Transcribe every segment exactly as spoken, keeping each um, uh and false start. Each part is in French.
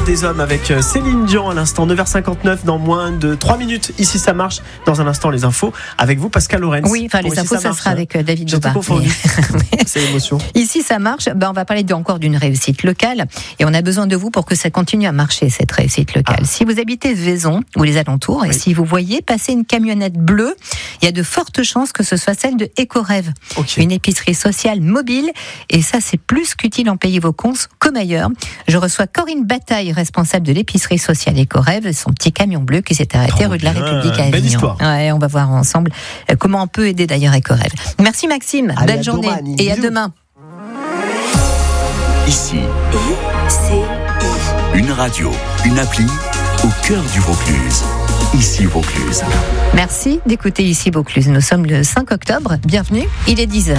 des hommes avec Céline Dion à l'instant, neuf heures cinquante-neuf dans moins de trois minutes. Ici ça marche. Dans un instant les infos avec vous Pascal Lorenz. Oui, enfin les bon, infos ça, ça sera avec David Doba. Mais... C'est l'émotion. Ici ça marche, ben, on va parler encore d'une réussite locale et on a besoin de vous pour que ça continue à marcher cette réussite locale. Ah. Si vous habitez Vaison ou les alentours oui. et si vous voyez passer une camionnette bleue, il y a de fortes chances que ce soit celle de Ecorève, okay. Une épicerie sociale mobile et ça c'est plus qu'utile en payer vos cons comme ailleurs. Je reçois Corinne Bataille, responsable de l'épicerie sociale Ecorève, son petit camion bleu qui s'est arrêté Trop rue bien. de la République à Avignon. Belle histoire. Ouais, on va voir ensemble comment on peut aider d'ailleurs Ecorève. Merci Maxime, Allez, belle journée demain, et à demain. Ici, une radio, une appli au cœur du Vaucluse. Ici Vaucluse. Merci d'écouter Ici Vaucluse. Nous sommes le cinq octobre. Bienvenue, il est dix heures.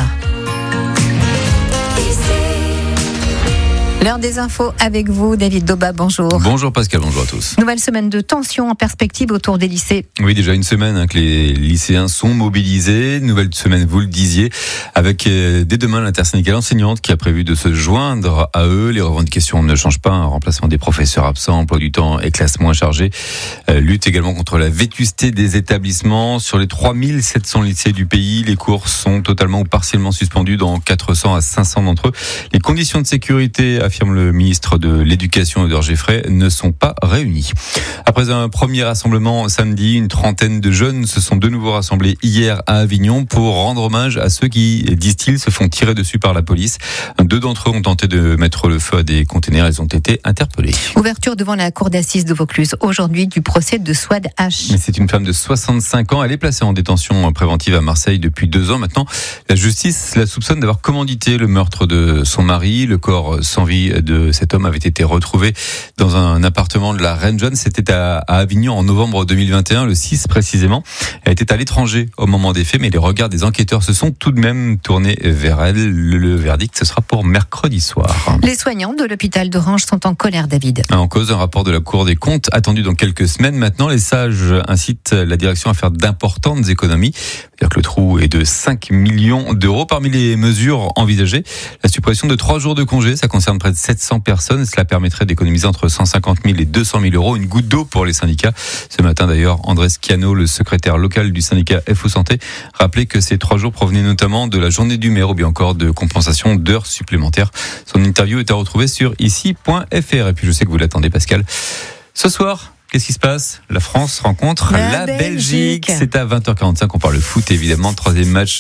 L'heure des infos avec vous, David Doba, bonjour. Bonjour Pascal, bonjour à tous. Nouvelle semaine de tension en perspective autour des lycées. Oui, déjà une semaine hein, que les lycéens sont mobilisés. Nouvelle semaine, vous le disiez, avec euh, dès demain l'intersyndicale enseignante qui a prévu de se joindre à eux. Les revendications ne changent pas, un remplacement des professeurs absents, emploi du temps et classes moins chargées. Euh, lutte également contre la vétusté des établissements. Sur les trois mille sept cents lycées du pays, les cours sont totalement ou partiellement suspendus dans quatre cents à cinq cents d'entre eux. Les conditions de sécurité, affirme le ministre de l'Éducation, Edouard Geffray, ne sont pas réunies. Après un premier rassemblement samedi, une trentaine de jeunes se sont de nouveau rassemblés hier à Avignon pour rendre hommage à ceux qui, disent-ils, se font tirer dessus par la police. Deux d'entre eux ont tenté de mettre le feu à des containers. Ils ont été interpellés. Ouverture devant la cour d'assises de Vaucluse aujourd'hui du procès de Souad H. C'est une femme de soixante-cinq ans. Elle est placée en détention préventive à Marseille depuis deux ans maintenant. La justice la soupçonne d'avoir commandité le meurtre de son mari. Le corps sans vie de cet homme avait été retrouvé dans un appartement de la Reine Jeanne. C'était à Avignon en novembre deux mille vingt et un, le six précisément. Elle était à l'étranger au moment des faits, mais les regards des enquêteurs se sont tout de même tournés vers elle. Le, le verdict, ce sera pour mercredi soir. Les soignants de l'hôpital d'Orange sont en colère, David. En cause d'un rapport de la Cour des comptes attendu dans quelques semaines. Maintenant, les sages incitent la direction à faire d'importantes économies. C'est-à-dire que le trou est de cinq millions d'euros. Parmi les mesures envisagées, la suppression de trois jours de congé, ça concerne près de sept cents personnes. Cela permettrait d'économiser entre cent cinquante mille et deux cent mille euros. Une goutte d'eau pour les syndicats. Ce matin d'ailleurs, André Schiano, le secrétaire local du syndicat F O Santé, rappelait que ces trois jours provenaient notamment de la journée du maire ou bien encore de compensation d'heures supplémentaires. Son interview est à retrouver sur ici point f r. Et puis je sais que vous l'attendez Pascal. Ce soir, qu'est-ce qui se passe ? La France rencontre la, la Belgique. Belgique. C'est à vingt heures quarante-cinq. On parle foot évidemment. Troisième match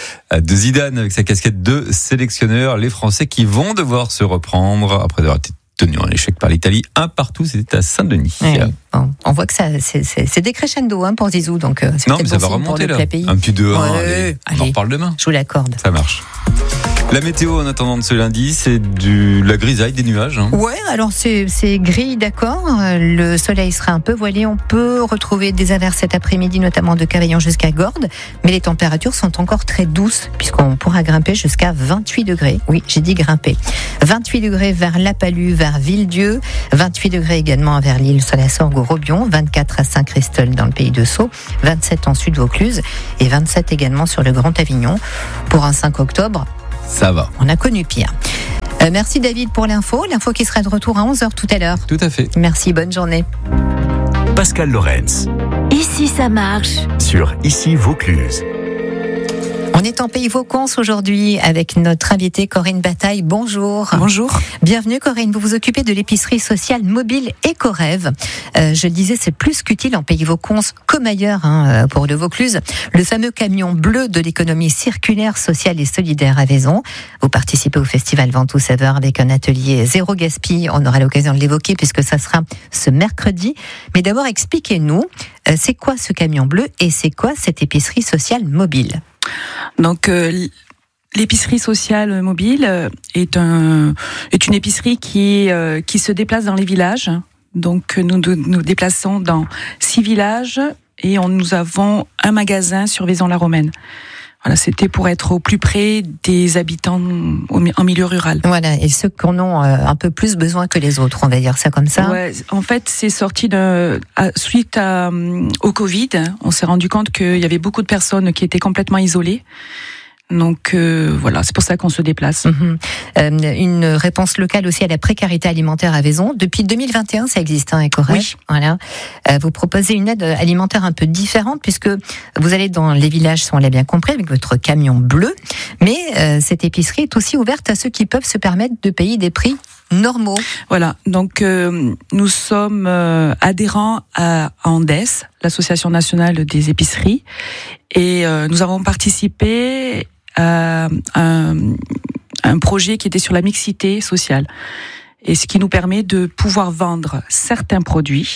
de Zidane avec sa casquette de sélectionneur. Les Français qui vont devoir se reprendre après avoir été tenus en échec par l'Italie. Un partout, c'était à Saint-Denis. Oui, bon, on voit que ça, c'est, c'est, c'est décrescendo hein, pour Zizou. Donc c'est non, mais bon ça va remonter là. Un petit deux un. Ouais, on en reparle demain. Je vous l'accorde. Ça marche. La météo en attendant de ce lundi, c'est de la grisaille, des nuages. Hein. Ouais, alors c'est, c'est gris, d'accord. Le soleil sera un peu voilé. On peut retrouver des averses cet après-midi, notamment de Cavaillon jusqu'à Gordes. Mais les températures sont encore très douces, puisqu'on pourra grimper jusqu'à vingt-huit degrés. Oui, j'ai dit grimper. vingt-huit degrés vers La Palue, vers Villedieu. vingt-huit degrés également vers l'île sur la Sorgue au Robion. vingt-quatre à Saint-Christol dans le pays de Sceaux. vingt-sept en Sud-Vaucluse. Et vingt-sept également sur le Grand Avignon. Pour un cinq octobre, ça va. On a connu pire. Euh, merci David pour l'info. L'info qui sera de retour à onze heures tout à l'heure. Tout à fait. Merci, bonne journée. Pascal Lorenz. Ici ça marche. Sur Ici Vaucluse. On est en Pays Vaucons aujourd'hui avec notre invitée Corinne Bataille. Bonjour. Bonjour. Bienvenue Corinne, vous vous occupez de l'épicerie sociale mobile Ecorève. Euh, je le disais, c'est plus qu'utile en Pays Vaucons comme ailleurs hein, pour le Vaucluse. Le fameux camion bleu de l'économie circulaire, sociale et solidaire à Vaison. Vous participez au festival Ventoux Saveur avec un atelier zéro gaspille. On aura l'occasion de l'évoquer puisque ça sera ce mercredi. Mais d'abord, expliquez-nous, euh, c'est quoi ce camion bleu et c'est quoi cette épicerie sociale mobile ? Donc, euh, l'épicerie sociale mobile est, un, est une épicerie qui, euh, qui se déplace dans les villages. Donc, nous nous déplaçons dans six villages et on, nous avons un magasin sur Vaison-la-Romaine. Voilà, c'était pour être au plus près des habitants en milieu rural. Voilà, et ceux qui en ont un peu plus besoin que les autres, on va dire ça comme ça. Ouais, en fait, c'est sorti de à, suite à, au Covid. On s'est rendu compte qu'il y avait beaucoup de personnes qui étaient complètement isolées. Donc euh, voilà, c'est pour ça qu'on se déplace. Mmh. Euh, une réponse locale aussi à la précarité alimentaire à Vaison. Depuis deux mille vingt et un, ça existe, hein, Ecorev. Oui. Voilà. Euh, vous proposez une aide alimentaire un peu différente puisque vous allez dans les villages, si on l'a bien compris, avec votre camion bleu. Mais euh, cette épicerie est aussi ouverte à ceux qui peuvent se permettre de payer des prix normaux. Voilà, donc euh, nous sommes euh, adhérents à Andes, l'Association nationale des épiceries, et euh, nous avons participé à un, un projet qui était sur la mixité sociale, et ce qui nous permet de pouvoir vendre certains produits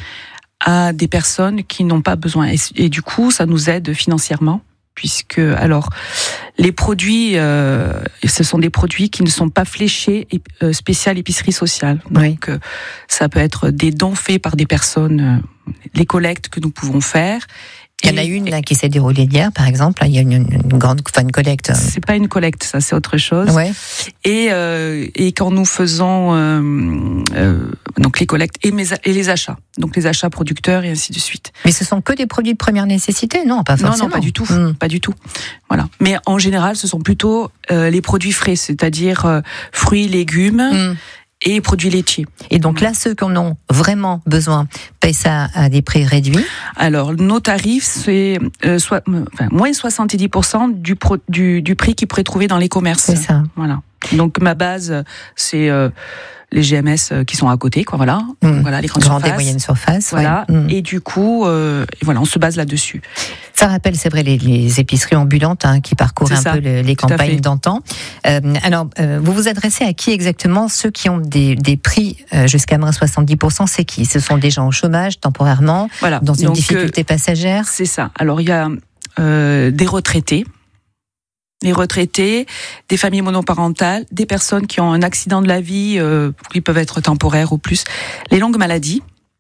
à des personnes qui n'ont pas besoin, et, et du coup ça nous aide financièrement. Puisque alors les produits, euh, ce sont des produits qui ne sont pas fléchés euh, spécial épicerie sociale. Donc oui. euh, ça peut être des dons faits par des personnes, euh, les collectes que nous pouvons faire. Il y en a une là, qui s'est déroulée hier, par exemple. Il y a une, une grande, enfin une collecte. C'est pas une collecte, ça, c'est autre chose. Ouais. Et euh, et quand nous faisons euh, euh, donc les collectes et, mes, et les achats, donc les achats producteurs et ainsi de suite. Mais ce sont que des produits de première nécessité, non, pas forcément. Non, non, pas du tout, mmh. pas du tout. Voilà. Mais en général, ce sont plutôt euh, les produits frais, c'est-à-dire euh, fruits, légumes. Mmh. Et produits laitiers. Et donc là, ceux qui en ont vraiment besoin payent ça à des prix réduits. Alors, nos tarifs, c'est euh, soit, enfin, moins soixante-dix pour cent du, pro, du, du prix qu'ils pourraient trouver dans les commerces. C'est ça. Voilà. Donc, ma base, c'est euh, les G M S qui sont à côté, quoi, voilà. Mmh. Voilà, les grandes Grande surfaces. et moyenne surface. Voilà. Ouais. Mmh. Et du coup, euh, voilà, on se base là-dessus. Ça rappelle, c'est vrai, les, les épiceries ambulantes hein, qui parcourent c'est un ça, peu le, les campagnes d'antan. Euh, alors, euh, vous vous adressez à qui exactement? Ceux qui ont des, des prix euh, jusqu'à moins soixante-dix pour cent, c'est qui? Ce sont des gens au chômage temporairement, voilà. dans une Donc, difficulté euh, passagère? C'est ça. Alors, il y a euh, des retraités. Les retraités, des familles monoparentales, des personnes qui ont un accident de la vie, euh, qui peuvent être temporaires ou plus, les longues maladies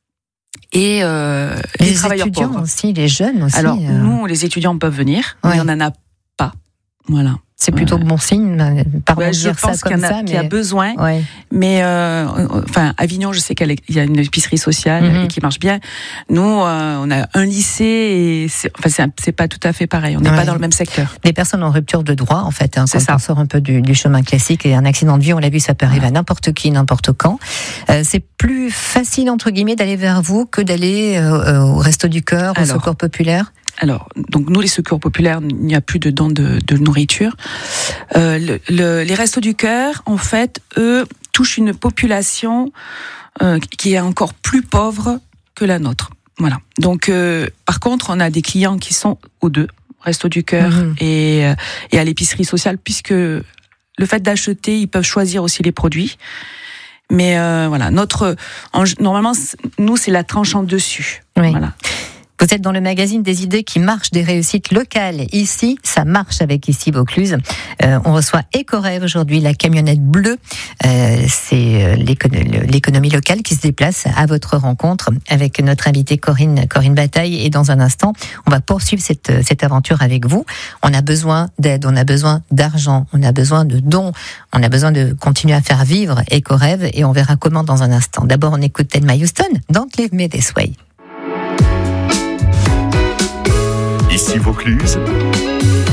et euh, les, les travailleurs étudiants pauvres. aussi, les jeunes aussi. Alors, euh... nous, les étudiants peuvent venir, ouais. mais on n'en a pas. Voilà. C'est plutôt ouais. bon signe, pardon ouais, de je dire pense ça qu'il y, comme en a, ça, qu'il y a mais... besoin. Ouais. Mais euh, enfin, Avignon, je sais qu'il y a une épicerie sociale mm-hmm. qui marche bien. Nous, euh, on a un lycée et c'est, enfin, c'est, c'est pas tout à fait pareil. On n'est ouais. pas dans le même secteur. Les personnes en rupture de droit, en fait, hein, c'est quand ça. on sort un peu du, du chemin classique et un accident de vie, on l'a vu, ça peut arriver ouais. à n'importe qui, n'importe quand. Euh, c'est plus facile entre guillemets d'aller vers vous que d'aller euh, au Resto du Cœur, au Secours Populaire. Alors, donc nous, les secours populaires, il n'y a plus de dons de, de nourriture. Euh, le, le, les Restos du Cœur, en fait, eux, touchent une population euh, qui est encore plus pauvre que la nôtre. Voilà. Donc, euh, par contre, on a des clients qui sont aux deux, Restos du Cœur mmh. et, et à l'épicerie sociale, puisque le fait d'acheter, ils peuvent choisir aussi les produits. Mais euh, voilà, notre en, normalement, nous, c'est la tranche en dessus. Oui. Voilà. Vous êtes dans le magazine des idées qui marchent, des réussites locales. Ici, ça marche avec Ici Vaucluse. Euh, on reçoit Ecorev aujourd'hui, la camionnette bleue. Euh, c'est l'économie, l'économie locale qui se déplace à votre rencontre avec notre invitée Corinne, Corinne Bataille. Et dans un instant, on va poursuivre cette, cette aventure avec vous. On a besoin d'aide, on a besoin d'argent, on a besoin de dons, on a besoin de continuer à faire vivre Ecorev et on verra comment dans un instant. D'abord, on écoute Thelma Houston, Don't Leave Me This Way. Ici Vaucluse,